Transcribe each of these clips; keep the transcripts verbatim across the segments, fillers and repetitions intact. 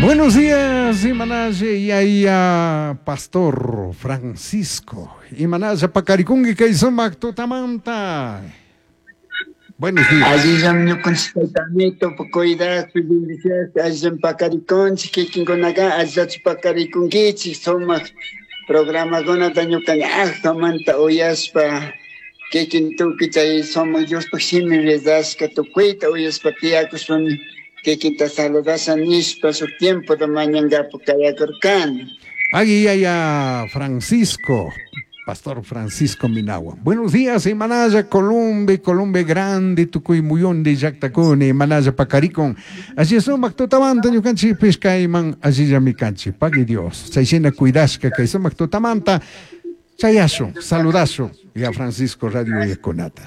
Buenos días, Imanaje, y ahí a Pastor Francisco. Imanaje, Pacaricungi, que hizo Mactotamanta. Buenos días. Allí ya me consultamiento, pocoida, cuidinicias, allí en Pacaricón, chiquiquín con acá, allá Pacaricún, gichi, soma, programa con ataño caña, tomanta, oyaspa, que quien tú que te somos yo, pues sí me les das que tu cuita, oyaspa, tía, que son, que quien te saludas a nispa, su tiempo de mañana, porque hay corcan. Ahí hay a Francisco. Pastor Francisco Minagua. Buenos días, Imanaya, Columbe, Columbe Grande, Tucuy Muyón de Yactacone, Imanaya Pacaricón. Así es, no, Mactotamanta, yo canchi, pesca, Iman, así ya mi canchi, pague Dios. Saishena cuidasca, que eso Mactotamanta, chayazo, saludazo, y a Francisco Radio y Conata.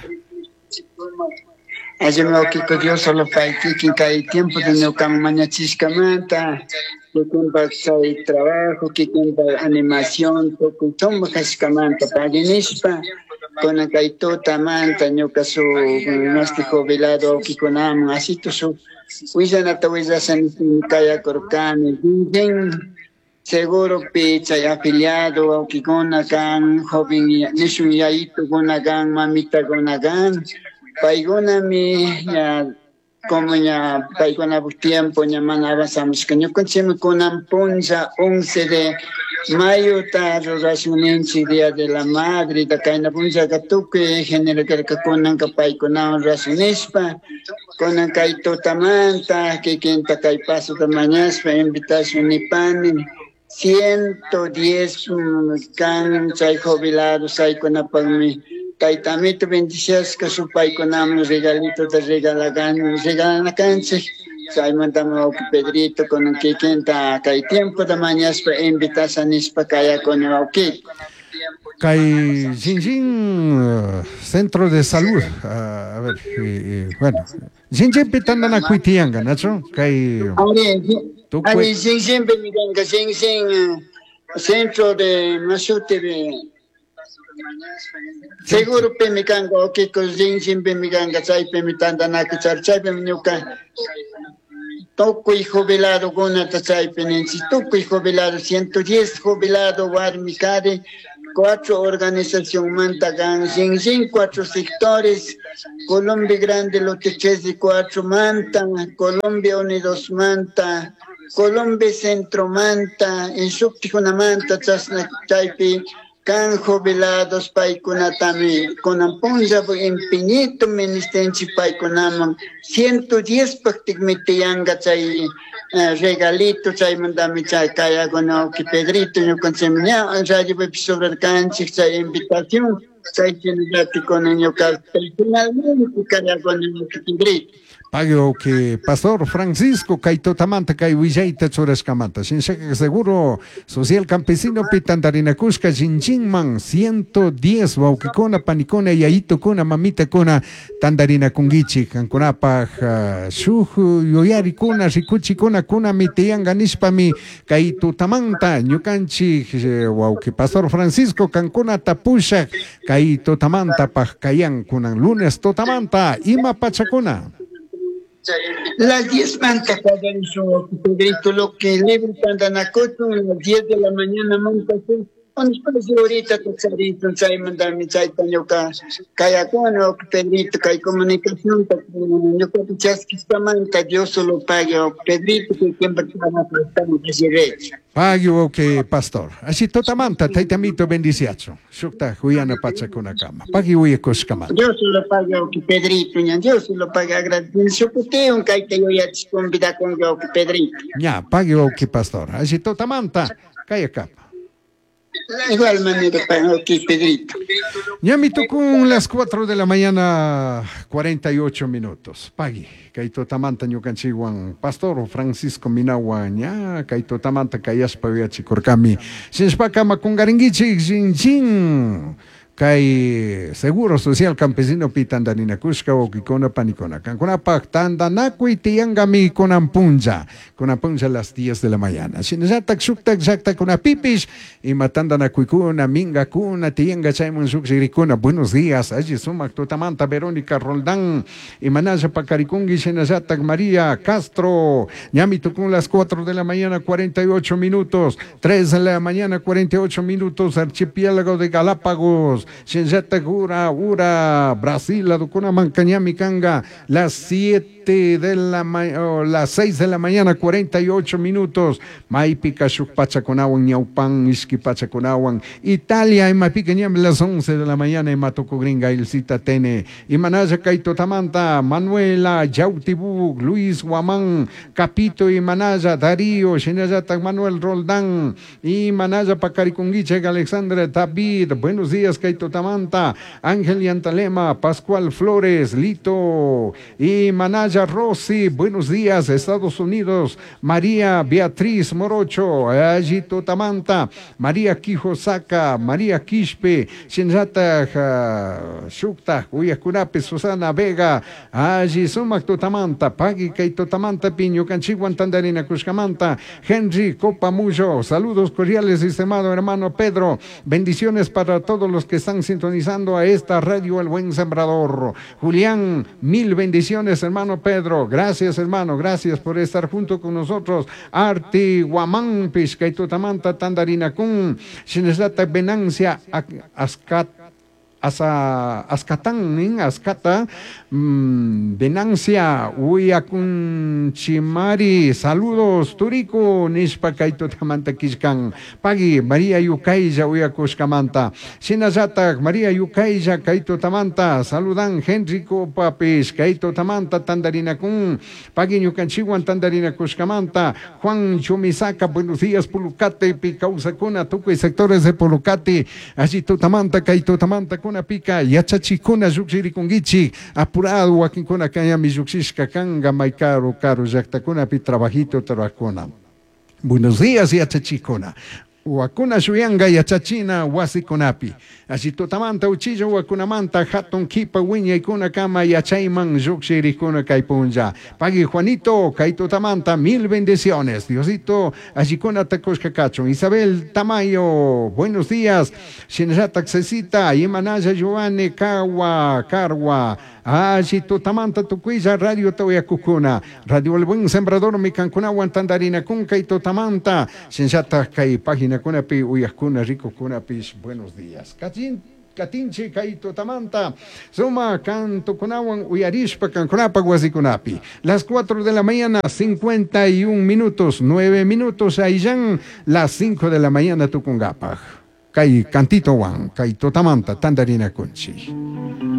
Allí me oquico Dios solo para que quien cae tiempo de no camaña chiscamanta. Que cuenta trabajo, que cuenta animación, que somos cascamanta, paginispa, con la caitota manta, no caso, nuestro jubilado, que con amo, así tu su, huizan a tuizas en Kaya Corcani, seguro pizza y afiliado, o que con la gan, joven, nisu yaito con la gan, mamita con la gan, paigona mi, ya, como ya paigona tiempo ya manaba samos que yo consigo con amponza once de mayo tarde racionense día de la madre da caina punza que genera que con an capai con an racionespa con an caito tamanta que quien ta cai paso de mañana para invitación ni pan ciento diez can chay jubilados hay con apagmi Taitamito bendiciones que su pai con amos regalitos de regalagan, regalan la cancha. Sai mandamos a Pedrito con un que quenta, que hay tiempo de mañana para invitar a Nispa Kaya con el Auki. Kai Jinjin, Centro de Salud. Uh, a ver, y, y, bueno. Jinjin pitanda na cuitianga, Nacho. Kai. Ari, Jinjin, Bemiganga, Jinjin, Centro de Masute. Seguro pe mi kanga oke ko jinjin pe mi kanga chai pe mi tanda na que char chai pe mi nuka toco y jubilado con ata chai pe nensi toco y jubilado ciento diez jubilado war mi cade cuatro organización mantagan jinjin cuatro sectores Colombia Grande Lotechesi cuatro manta Colombia Unidos manta Colombia Centro manta en subtijuna manta chasna chai pe can jubilados pai kunatami con amponza infinito ministerio pai kunamam ciento diez prácticamente yanga chay regalito chay mandami chay kaya con que Pedrito no consemia radio sobre cancha chay invitación chay tiene con el local personalmente kaya con el Pedrito Pago que Pastor Francisco Kaitotamanta Kaiwijaita Chorascamanta. Sin que seguro social campesino Pitandarina Cusca Jinjinman ciento diez Bauquicona Panicona Yaito Cona Mamita Cona Tandarina Kungichi Canconapa Shuju Yoyari Cona Rikuchi Cona Cuna Mitianga Nispami Kaitotamanta Ñucanchi Wauki Pastor Francisco Cancona Tapusha Kaitotamanta Pajcayan Kunan Lunes Totamanta Ima Pachacona. Las diez mantas pagan su Pedrito, lo que le brindan a Coto, a las diez de la mañana montas. Cuando parece ahorita que se dice, se mandan mi chay pañoca, calla con o Pedrito, que hay comunicación, yo creo que ya que esta manta yo solo pago Pedrito, que siempre estamos prestando ese derecho. Pago que Pastor. Así totamanta, taitamito bendiciacho. Shukta, huyana pacha con la cama. Pagi huye coscama. Yo solo pago que Pedrito, yo solo pago agradecido, que un caite yo ya te convida con yo que Pedrito. Ya, pago que Pastor. Así totamanta, calla capa. De igual manera para aquí, Pedrito. Ya me tocó las cuatro de la mañana, cuarenta y ocho minutos. Pagui, Kaito Tamanta Ñucanchiguan, Pastor Francisco Minawan, ya, Kaito Tamanta Kayaspa Viachi Corcami, Sinspacama con Garingichi, Jinjin, Kay Seguro Social Campesino Pitandarina Kushka o Kikona Panicona. Cancuna Pactandanakui Tiangami con Ampunja. Con Ampunja a las diez de la mañana. Sinazatak Sukta exacta con Apipish y Matandanakuikuna, Minga Kuna, Tianga Simon Suxirikuna. Buenos días. Allí Sumak Totamanta, Verónica Roldán y Manaya Pacarikungi, Sinazatak María Castro. Ñami Tukun las cuatro de la mañana, cuarenta y ocho minutos. tres de la mañana, cuarenta y ocho minutos. Archipiélago de Galápagos. Shinzata Gura, Ura, Brasil, la Ducuna Mancañami Canga, las siete de la mañana, oh, las seis de la mañana, cuarenta y ocho minutos. Maipica, Pachaconawan, Ñaupan, Iski Pachaconawan, Italia, en Mapicañam, las once de la mañana, en Matoco Gringa, El Citatene, y Manaya Caito Tamanta, Manuela, Yautibú, Luis Guamán, Capito y Manaya, Darío, Shinazata Manuel Roldán, y Manaya Pacaricunguiche, Alexandra David, buenos días, Caito Tamanta, Ángel Yantalema, Pascual Flores, Lito y Manaya Rossi, buenos días, Estados Unidos, María Beatriz Morocho, Ayito Tamanta, María Quijosaka, María Quispe, Shinzata Shukta, Uyacunape, Susana Vega, Aji Sumac Totamanta, Pagui Caito Tamanta, Piño, Canchiguan Tandarina Cuscamanta, Henry Copamuyo, saludos cordiales, estimado hermano Pedro, bendiciones para todos los que están sintonizando a esta radio El Buen Sembrador. Julián, mil bendiciones, hermano Pedro. Gracias, hermano. Gracias por estar junto con nosotros. Arti Guamán, Piscaitotamanta, Tandarinacún, Shinesata Benancia, Ascat. Asa Ascatán, nin Ascata, mmm, Venancia, Uyakun Chimari, saludos, Turico, Nispa Kaito Tamanta Kishkan, Pagi, María Yukaija, Uyakushkamanta, Sinazata, María Yukaija, Kaito Tamanta, saludan, Henrico Papis, Kaito Tamanta, Tandarinacun, Pagi Yukanchiwan, Tandarina Kushkamanta, Juan Chumisaka, buenos días, Pulucate, Picausacuna, Tuco y sectores de Pulucate, Agito Tamanta, Kaito Tamanta, Kuna Pica, Yachachikuna, Yuxirikungichi, apurado, aquí con la caña, mi Yuxishka, Kanga, Maikaro, Caro, Yactacuna, Pi, trabajito, trabajona. Buenos días, Yachachikuna. Wakuna Shuyanga Yachachina Wasikonapi. Así totamanta uchillo wakunamanta hatun kipa wiña y kuna kama yachayman yukshiri kuna kaipunja. Pagi Juanito, kaito tamanta, mil bendiciones. Diosito, así kuna takoshka cacho. Isabel Tamayo, buenos días. Shinrata Accesita, Imanaya Giovanni Kawa, Karwa. Así totamanta tukuija radio Tawiakukuna. Radio El Buen Sembrador, mi cancuna Tandarina kun kaito tamanta. Shinrata kai página kunapi uyaskuna rico kunapis. Buenos días. Katin Katinche Kaito Tamanta, Suma Canto Kunawan Uyarishpa Canconapa Guasikunapi. Las cuatro de la mañana, cincuenta y un minutos, nueve minutos Aillán, las cinco de la mañana Tucungapa. Kai Cantito Wan, Kaito Tamanta, Tandarina Kunchi.